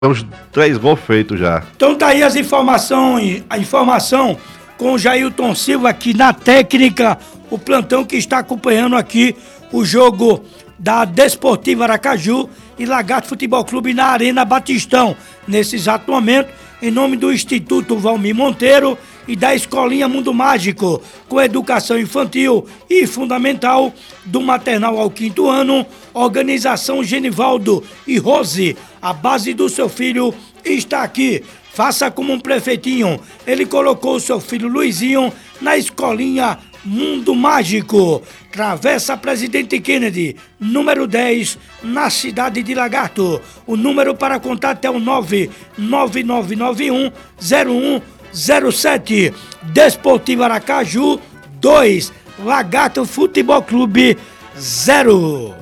Temos 3 gols feitos já. Então tá aí a informação com o Jailton Silva aqui na técnica, o plantão que está acompanhando aqui o jogo da Desportiva Aracaju e Lagarto Futebol Clube na Arena Batistão. Nesse exato momento, em nome do Instituto Valmir Monteiro e da Escolinha Mundo Mágico, com educação infantil e fundamental, do maternal ao 5º ano, organização Genivaldo e Rose, a base do seu filho está aqui. Faça como um prefeitinho, ele colocou o seu filho Luizinho na Escolinha Mundo Mágico. Travessa Presidente Kennedy, número 10, na cidade de Lagarto. O número para contato é o 999910107. Desportiva Aracaju 2, Lagarto Futebol Clube 0.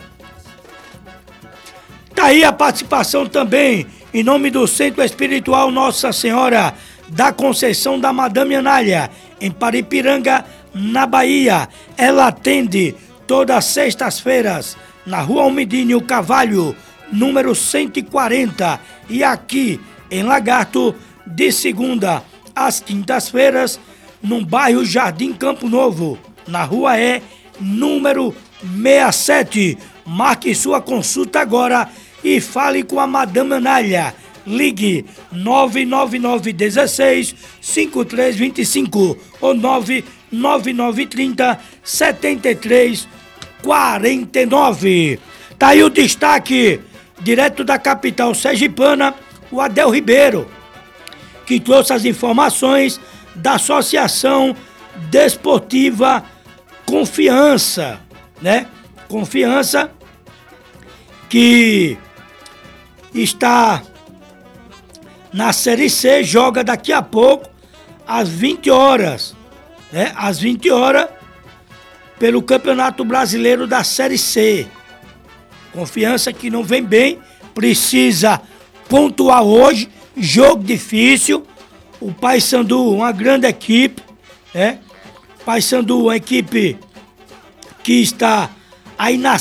Tá aí a participação também, em nome do Centro Espiritual Nossa Senhora da Conceição da Madame Anália, em Paripiranga, na Bahia. Ela atende todas as sextas-feiras na Rua Almidínio Carvalho, número 140, e aqui em Lagarto, de segunda às quintas-feiras, no bairro Jardim Campo Novo, na Rua E, número 67. Marque sua consulta agora e fale com a Madame Anália. Ligue 99916-5325 ou 99930-7349. Tá aí o destaque, direto da capital sergipana, o Adel Ribeiro, que trouxe as informações da Associação Desportiva Confiança, né? Confiança que está na Série C, joga daqui a pouco, às 20 horas, né? Às 20 horas, pelo Campeonato Brasileiro da Série C. Confiança que não vem bem, precisa pontuar hoje, jogo difícil. O Paysandu, uma grande equipe, né? Paysandu, uma equipe que está aí na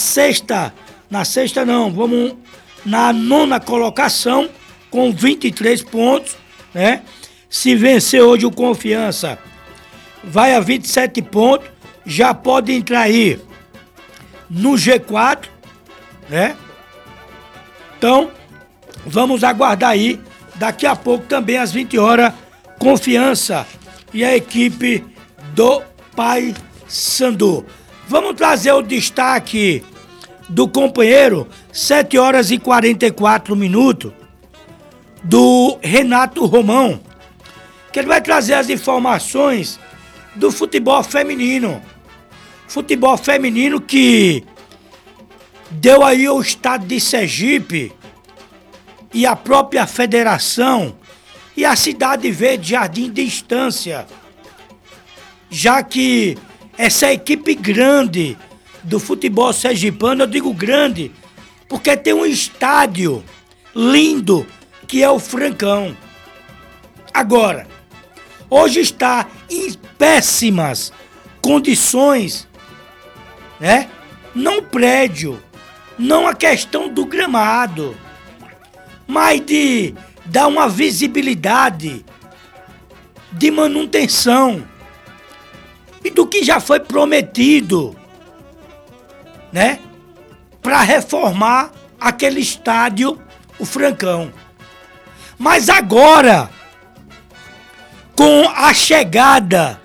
nona colocação, com 23 pontos, né? Se vencer hoje o Confiança, vai a 27 pontos, já pode entrar aí no G4, né? Então, vamos aguardar aí, daqui a pouco também às 20 horas, Confiança e a equipe do Paysandu. Vamos trazer o destaque do companheiro, 7 horas e 44 minutos, do Renato Romão, que ele vai trazer as informações do futebol feminino. Futebol feminino que deu aí o estado de Sergipe e a própria federação e a Cidade Verde Jardim de Estância, já que essa equipe grande do futebol sergipano, eu digo grande, porque tem um estádio lindo, que é o Francão. Agora, hoje está em péssimas condições, né? Não o prédio, não a questão do gramado, mas de dar uma visibilidade, de manutenção, e do que já foi prometido, né? Para reformar aquele estádio, o Francão. Mas agora, com a chegada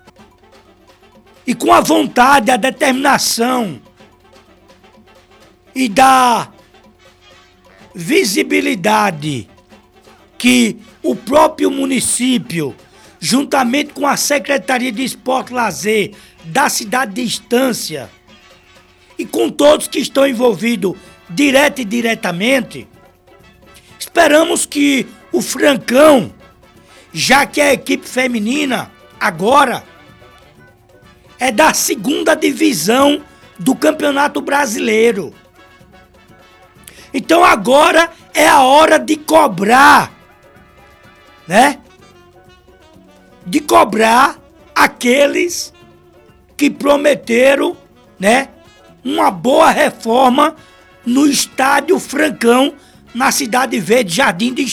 e com a vontade, a determinação e da visibilidade que o próprio município, juntamente com a Secretaria de Esporte e Lazer da cidade de Estância e com todos que estão envolvidos direto e diretamente, esperamos que o Francão, já que a equipe feminina agora é da 2ª divisão do Campeonato Brasileiro. Então agora é a hora de cobrar, né? De cobrar aqueles que prometeram, né, uma boa reforma no estádio Francão na Cidade Verde, Jardim do